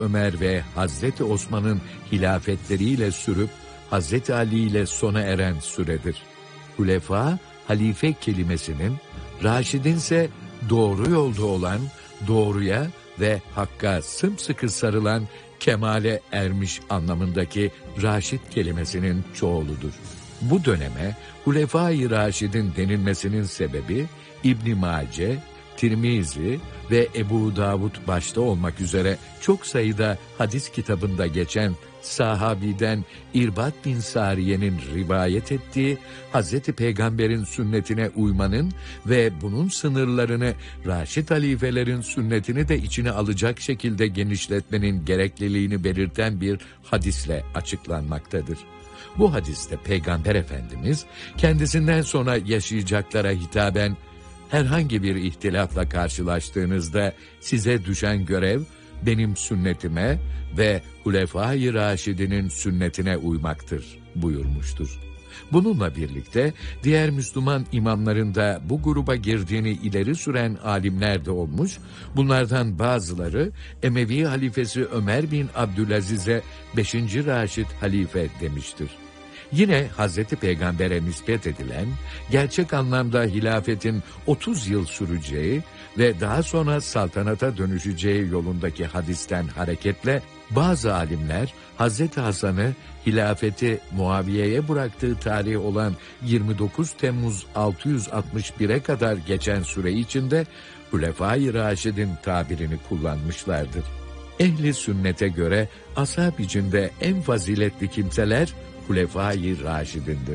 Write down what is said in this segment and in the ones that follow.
Ömer ve Hazreti Osman'ın hilafetleriyle sürüp Hazreti Ali ile sona eren süredir. Hulefa, halife kelimesinin, Raşid'in ise doğru yolda olan, doğruya ve hakka sımsıkı sarılan, kemale ermiş anlamındaki Raşid kelimesinin çoğuludur. Bu döneme Hulefai Raşid'in denilmesinin sebebi İbn Mace, Tirmizi ve Ebu Davud başta olmak üzere çok sayıda hadis kitabında geçen sahabiden İrbad bin Sariye'nin rivayet ettiği Hazreti Peygamber'in sünnetine uymanın ve bunun sınırlarını Raşid halifelerin sünnetini de içine alacak şekilde genişletmenin gerekliliğini belirten bir hadisle açıklanmaktadır. Bu hadiste Peygamber Efendimiz kendisinden sonra yaşayacaklara hitaben herhangi bir ihtilafla karşılaştığınızda size düşen görev benim sünnetime ve Hulefai Raşidinin sünnetine uymaktır buyurmuştur. Bununla birlikte diğer Müslüman imamların da bu gruba girdiğini ileri süren alimler de olmuş, bunlardan bazıları Emevi halifesi Ömer bin Abdülaziz'e 5. Raşid halife demiştir. Yine Hazreti Peygamber'e nispet edilen, gerçek anlamda hilafetin 30 yıl süreceği ve daha sonra saltanata dönüşeceği yolundaki hadisten hareketle bazı alimler Hazreti Hasan'ı hilafeti Muaviye'ye bıraktığı tarih olan 29 Temmuz 661'e kadar geçen süre içinde Hulefai Raşid'in tabirini kullanmışlardır. Ehli sünnete göre ashab içinde en faziletli kimseler Hulefai Raşidindir.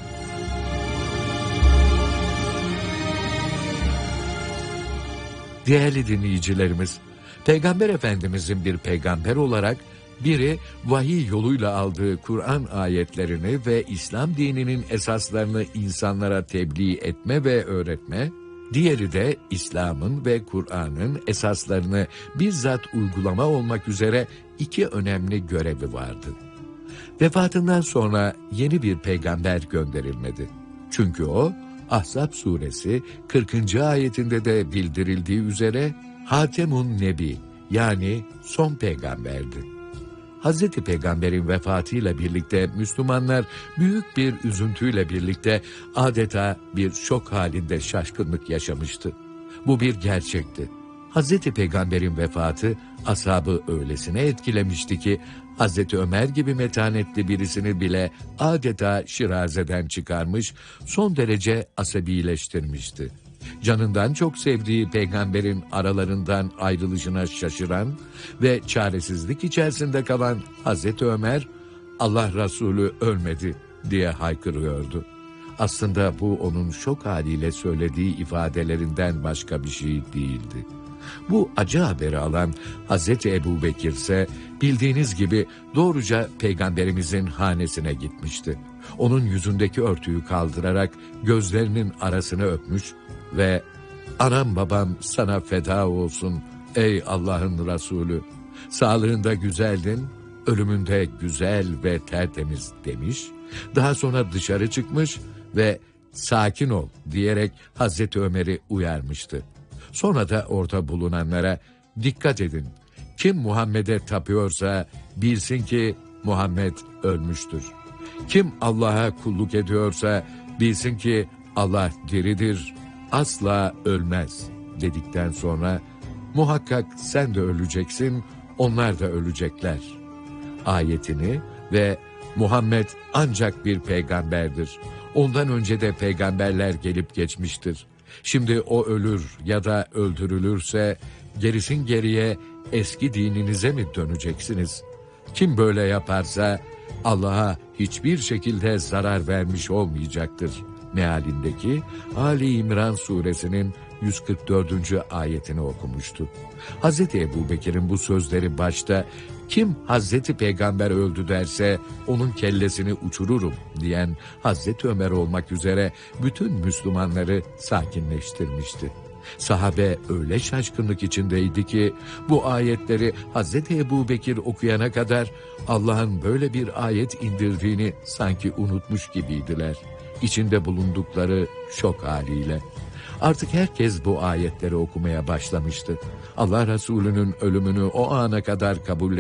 Değerli dinleyicilerimiz, Peygamber Efendimizin bir peygamber olarak biri vahiy yoluyla aldığı Kur'an ayetlerini ve İslam dininin esaslarını insanlara tebliğ etme ve öğretme, diğeri de İslam'ın ve Kur'an'ın esaslarını bizzat uygulama olmak üzere iki önemli görevi vardı. Vefatından sonra yeni bir peygamber gönderilmedi. Çünkü o, Ahzab suresi 40. ayetinde de bildirildiği üzere Hatemun Nebi, yani son peygamberdi. Hazreti Peygamber'in vefatıyla birlikte Müslümanlar büyük bir üzüntüyle birlikte adeta bir şok halinde şaşkınlık yaşamıştı. Bu bir gerçekti. Hazreti Peygamber'in vefatı ashabı öylesine etkilemişti ki Hazreti Ömer gibi metanetli birisini bile adeta şirazeden çıkarmış, son derece asabileştirmişti. Canından çok sevdiği peygamberin aralarından ayrılışına şaşıran ve çaresizlik içerisinde kalan Hazreti Ömer, Allah Resulü ölmedi diye haykırıyordu. Aslında bu onun şok haliyle söylediği ifadelerinden başka bir şey değildi. Bu acı haberi alan Hazreti Ebubekir ise bildiğiniz gibi doğruca Peygamberimizin hanesine gitmişti. Onun yüzündeki örtüyü kaldırarak gözlerinin arasını öpmüş ve "Anam babam sana feda olsun ey Allah'ın Resulü, sağlığında güzeldin, ölümünde güzel ve tertemiz" demiş. Daha sonra dışarı çıkmış ve "Sakin ol" diyerek Hazreti Ömer'i uyarmıştı. Sonra da orada bulunanlara "Dikkat edin, kim Muhammed'e tapıyorsa bilsin ki Muhammed ölmüştür. Kim Allah'a kulluk ediyorsa bilsin ki Allah diridir, asla ölmez" dedikten sonra "Muhakkak sen de öleceksin, onlar da ölecekler" ayetini ve "Muhammed ancak bir peygamberdir. Ondan önce de peygamberler gelip geçmiştir. Şimdi o ölür ya da öldürülürse gerisin geriye eski dininize mi döneceksiniz? Kim böyle yaparsa Allah'a hiçbir şekilde zarar vermiş olmayacaktır" mealindeki Ali İmran suresinin 144. ayetini okumuştu. Hazreti Ebubekir'in bu sözleri başta "Kim Hazreti Peygamber öldü derse onun kellesini uçururum" diyen Hazreti Ömer olmak üzere bütün Müslümanları sakinleştirmişti. Sahabe öyle şaşkınlık içindeydi ki bu ayetleri Hazreti Ebubekir okuyana kadar Allah'ın böyle bir ayet indirdiğini sanki unutmuş gibiydiler. İçinde bulundukları şok haliyle. Artık herkes bu ayetleri okumaya başlamıştı. Allah Resulü'nün ölümünü o ana kadar kabul